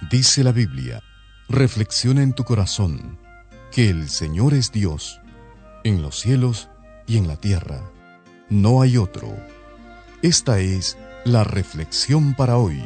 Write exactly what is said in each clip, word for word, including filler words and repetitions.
Dice la Biblia, reflexiona en tu corazón, que el Señor es Dios, en los cielos y en la tierra. No hay otro. Esta es la reflexión para hoy.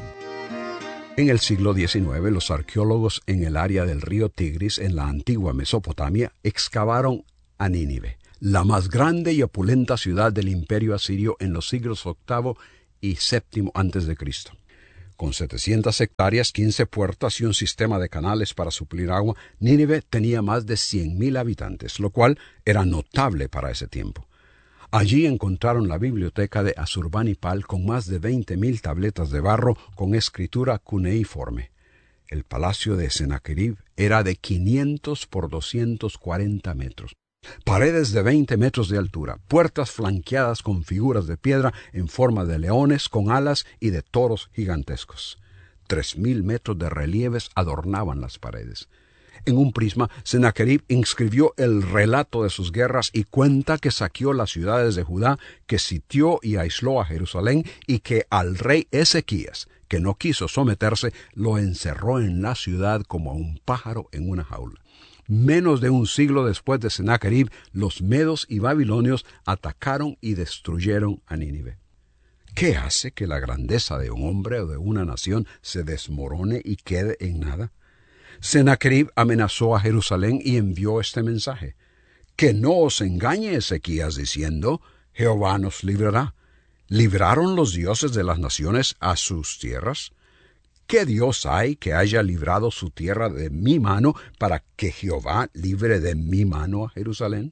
En el siglo diecinueve, los arqueólogos en el área del río Tigris, en la antigua Mesopotamia, excavaron a Nínive, la más grande y opulenta ciudad del imperio asirio en los siglos octavo y séptimo antes de Cristo. Con setecientas hectáreas, quince puertas y un sistema de canales para suplir agua, Nínive tenía más de cien mil habitantes, lo cual era notable para ese tiempo. Allí encontraron la biblioteca de Asurbanipal con más de veinte mil tabletas de barro con escritura cuneiforme. El palacio de Sennacherib era de quinientos por doscientos cuarenta metros. Paredes de veinte metros de altura, puertas flanqueadas con figuras de piedra en forma de leones con alas y de toros gigantescos. Tres mil metros de relieves adornaban las paredes. En un prisma, Sennacherib inscribió el relato de sus guerras y cuenta que saqueó las ciudades de Judá, que sitió y aisló a Jerusalén y que al rey Ezequías, que no quiso someterse, lo encerró en la ciudad como a un pájaro en una jaula. Menos de un siglo después de Sennacherib, los medos y babilonios atacaron y destruyeron a Nínive. ¿Qué hace que la grandeza de un hombre o de una nación se desmorone y quede en nada? Sennacherib amenazó a Jerusalén y envió este mensaje: que no os engañe Ezequías diciendo, Jehová nos librará. ¿Libraron los dioses de las naciones a sus tierras? ¿Qué Dios hay que haya librado su tierra de mi mano para que Jehová libre de mi mano a Jerusalén?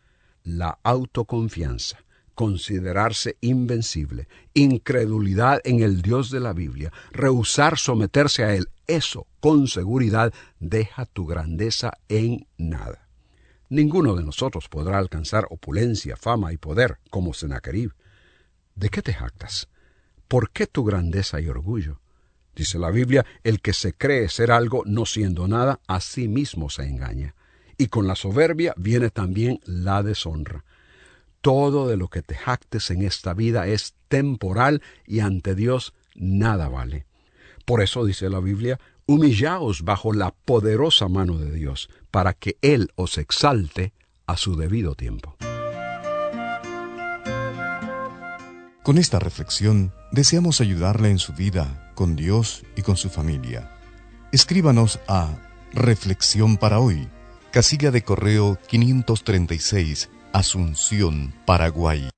La autoconfianza, considerarse invencible, incredulidad en el Dios de la Biblia, rehusar someterse a Él, eso, con seguridad, deja tu grandeza en nada. Ninguno de nosotros podrá alcanzar opulencia, fama y poder como Sennacherib. ¿De qué te jactas? ¿Por qué tu grandeza y orgullo? Dice la Biblia, el que se cree ser algo no siendo nada, a sí mismo se engaña. Y con la soberbia viene también la deshonra. Todo de lo que te jactes en esta vida es temporal y ante Dios nada vale. Por eso dice la Biblia, humillaos bajo la poderosa mano de Dios, para que Él os exalte a su debido tiempo. Con esta reflexión, deseamos ayudarle en su vida, con Dios y con su familia. Escríbanos a Reflexión para Hoy, casilla de correo quinientos treinta y seis, Asunción, Paraguay.